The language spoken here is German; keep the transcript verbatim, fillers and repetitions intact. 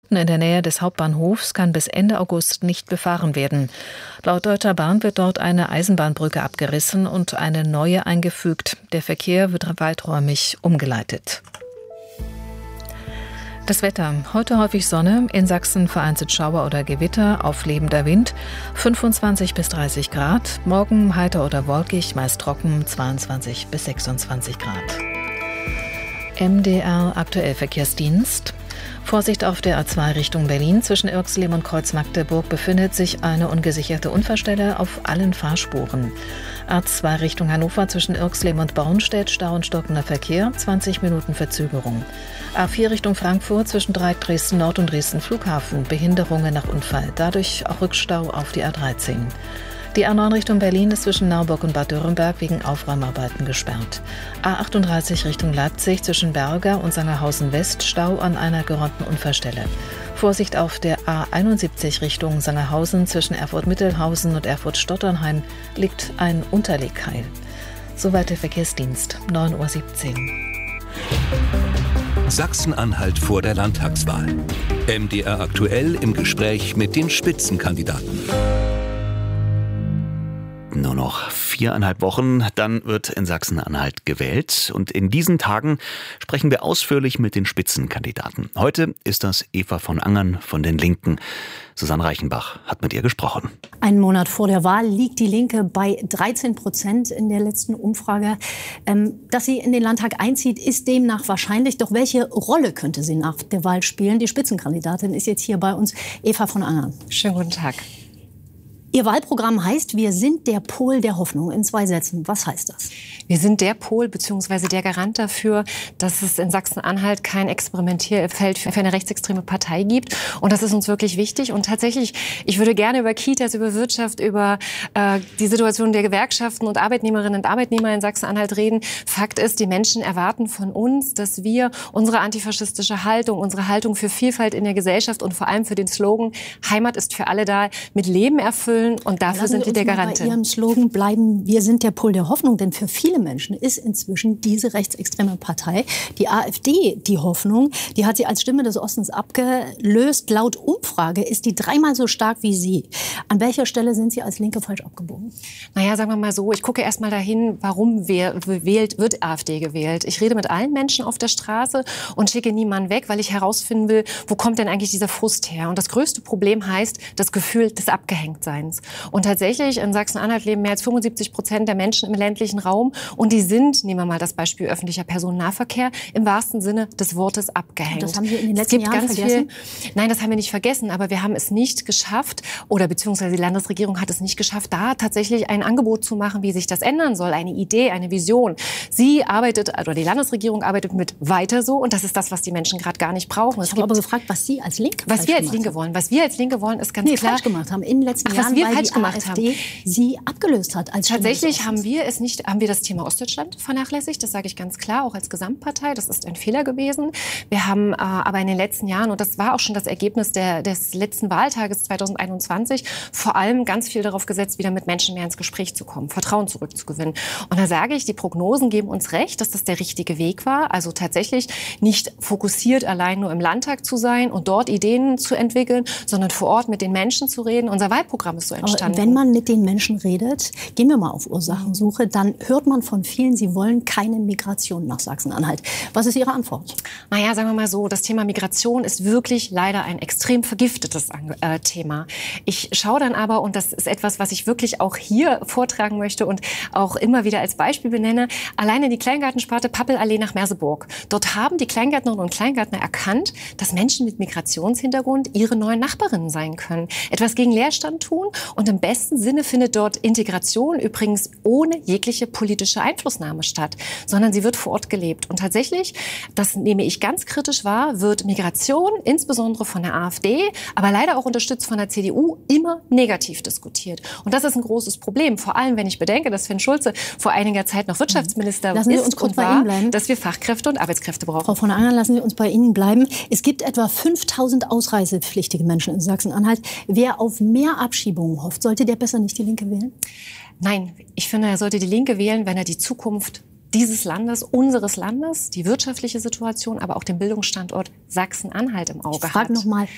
Knoten in der Nähe des Hauptbahnhofs kann bis Ende August nicht befahren werden. Laut Deutscher Bahn wird dort eine Eisenbahnbrücke abgerissen und eine neue eingefügt. Der Verkehr wird weiträumig umgeleitet. Das Wetter. Heute häufig Sonne, in Sachsen vereinzelt Schauer oder Gewitter, auflebender Wind, fünfundzwanzig bis dreißig Grad. Morgen heiter oder wolkig, meist trocken, zweiundzwanzig bis sechsundzwanzig Grad. M D R Aktuell Verkehrsdienst. Vorsicht auf der A zwei Richtung Berlin. Zwischen Irxleben und Kreuz-Magdeburg befindet sich eine ungesicherte Unfallstelle auf allen Fahrspuren. A zwei Richtung Hannover zwischen Irxleben und Bornstedt, Stau und stockender Verkehr, zwanzig Minuten Verzögerung. A vier Richtung Frankfurt zwischen Dreieck Dresden Nord und Dresden Flughafen, Behinderungen nach Unfall, dadurch auch Rückstau auf die A dreizehn. Die A neun Richtung Berlin ist zwischen Naumburg und Bad Dürrenberg wegen Aufräumarbeiten gesperrt. A achtunddreißig Richtung Leipzig zwischen Berger und Sangerhausen West, Stau an einer geräumten Unfallstelle. Vorsicht auf der A einundsiebzig Richtung Sangerhausen zwischen Erfurt-Mittelhausen und Erfurt-Stotternheim liegt ein Unterlegkeil. Soweit der Verkehrsdienst, neun Uhr siebzehn. Sachsen-Anhalt vor der Landtagswahl. M D R aktuell im Gespräch mit den Spitzenkandidaten. Nur noch viereinhalb Wochen, dann wird in Sachsen-Anhalt gewählt. Und in diesen Tagen sprechen wir ausführlich mit den Spitzenkandidaten. Heute ist das Eva von Angern von den Linken. Susanne Reichenbach hat mit ihr gesprochen. Einen Monat vor der Wahl liegt die Linke bei dreizehn Prozent in der letzten Umfrage. Ähm, dass sie in den Landtag einzieht, ist demnach wahrscheinlich. Doch welche Rolle könnte sie nach der Wahl spielen? Die Spitzenkandidatin ist jetzt hier bei uns, Eva von Angern. Schönen guten Tag. Ihr Wahlprogramm heißt, wir sind der Pol der Hoffnung. In zwei Sätzen, was heißt das? Wir sind der Pol bzw. der Garant dafür, dass es in Sachsen-Anhalt kein Experimentierfeld für eine rechtsextreme Partei gibt. Und das ist uns wirklich wichtig. Und tatsächlich, ich würde gerne über Kitas, über Wirtschaft, über äh, die Situation der Gewerkschaften und Arbeitnehmerinnen und Arbeitnehmer in Sachsen-Anhalt reden. Fakt ist, die Menschen erwarten von uns, dass wir unsere antifaschistische Haltung, unsere Haltung für Vielfalt in der Gesellschaft und vor allem für den Slogan Heimat ist für alle da, mit Leben erfüllen. Und dafür sind wir der Garantin. Bei Ihrem Slogan bleiben, wir sind der Pol der Hoffnung. Denn für viele Menschen ist inzwischen diese rechtsextreme Partei, die AfD, die Hoffnung. Die hat sie als Stimme des Ostens abgelöst. Laut Umfrage ist die dreimal so stark wie Sie. An welcher Stelle sind Sie als Linke falsch abgebogen? Naja, sagen wir mal so, ich gucke erst mal dahin, warum wer, gewählt, wird AfD gewählt. Ich rede mit allen Menschen auf der Straße und schicke niemanden weg, weil ich herausfinden will, wo kommt denn eigentlich dieser Frust her? Und das größte Problem heißt das Gefühl des Abgehängtseins. Und tatsächlich, in Sachsen-Anhalt leben mehr als fünfundsiebzig Prozent der Menschen im ländlichen Raum. Und die sind, nehmen wir mal das Beispiel öffentlicher Personennahverkehr, im wahrsten Sinne des Wortes abgehängt. Und das haben wir in den letzten Jahren ganz vergessen? Viel, nein, das haben wir nicht vergessen. Aber wir haben es nicht geschafft, oder beziehungsweise die Landesregierung hat es nicht geschafft, da tatsächlich ein Angebot zu machen, wie sich das ändern soll. Eine Idee, eine Vision. Sie arbeitet, oder die Landesregierung arbeitet mit weiter so. Und das ist das, was die Menschen gerade gar nicht brauchen. Ich habe aber gefragt, was Sie als Linke Was wir als Linke wollen. Was wir als Linke wollen, ist ganz nee, klar. falsch gemacht haben. In den letzten Ach, Jahren, was wir weil falsch die gemacht AfD haben. sie abgelöst hat als Tatsächlich haben wir es nicht, haben wir das Thema Ostdeutschland vernachlässigt. Das sage ich ganz klar, auch als Gesamtpartei. Das ist ein Fehler gewesen. Wir haben äh, aber in den letzten Jahren, und das war auch schon das Ergebnis der, des letzten Wahltages zweitausendeinundzwanzig, vor allem ganz viel darauf gesetzt, wieder mit Menschen mehr ins Gespräch zu kommen, Vertrauen zurückzugewinnen. Und da sage ich, die Prognosen geben uns recht, dass das der richtige Weg war. Also tatsächlich nicht fokussiert allein nur im Landtag zu sein und dort Ideen zu entwickeln, sondern vor Ort mit den Menschen zu reden. Unser Wahlprogramm ist so entstanden. Aber wenn man mit den Menschen redet, gehen wir mal auf Ursachensuche, dann hört man von vielen, sie wollen keine Migration nach Sachsen-Anhalt. Was ist Ihre Antwort? Naja, sagen wir mal so, das Thema Migration ist wirklich leider ein extrem vergiftetes äh, Thema. Ich schaue dann aber, und das ist etwas, was ich wirklich auch hier vortragen möchte und auch immer wieder als Beispiel benenne, alleine die Kleingartensparte Pappelallee nach Merseburg. Dort haben die Kleingärtnerinnen und Kleingärtner erkannt, dass Menschen mit Migrationshintergrund ihre neuen Nachbarinnen sein können. Etwas gegen Leerstand tun und im besten Sinne findet dort Integration übrigens ohne jegliche politische Einflussnahme statt, sondern sie wird vor Ort gelebt. Und tatsächlich, das nehme ich ganz kritisch wahr, wird Migration, insbesondere von der AfD, aber leider auch unterstützt von der C D U, immer negativ diskutiert. Und das ist ein großes Problem, vor allem wenn ich bedenke, dass Sven Schulze vor einiger Zeit noch Wirtschaftsminister lassen ist uns kurz und bei war, Ihnen bleiben. dass wir Fachkräfte und Arbeitskräfte brauchen. Frau von Angern, lassen Sie uns bei Ihnen bleiben. Es gibt etwa fünftausend ausreisepflichtige Menschen in Sachsen-Anhalt. Wer auf mehr Abschiebungen hofft, sollte der besser nicht die Linke wählen? Nein, ich finde, er sollte die Linke wählen, wenn er die Zukunft dieses Landes, unseres Landes, die wirtschaftliche Situation, aber auch den Bildungsstandort Sachsen-Anhalt im Auge hat. Ich frage noch mal,